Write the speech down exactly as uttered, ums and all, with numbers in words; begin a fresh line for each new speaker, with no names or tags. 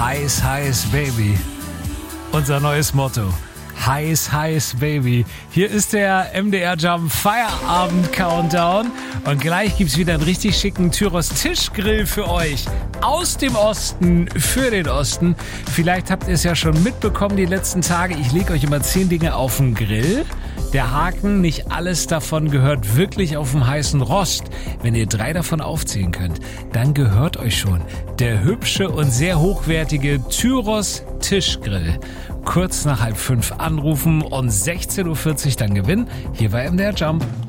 Heiß, heiß, Baby. Unser neues Motto. Heiß, heiß, Baby. Hier ist der M D R Jump Feierabend Countdown. Und gleich gibt's wieder einen richtig schicken Tyros Tischgrill für euch. Aus dem Osten, für den Osten. Vielleicht habt ihr es ja schon mitbekommen die letzten Tage. Ich lege euch immer zehn Dinge auf den Grill. Der Haken, nicht alles davon gehört wirklich auf dem heißen Rost. Wenn ihr drei davon aufzählen könnt, dann gehört euch schon der hübsche und sehr hochwertige Tyros Tischgrill. Kurz nach halb fünf anrufen und sechzehn Uhr vierzig dann gewinnen. Hier bei M D R Jump.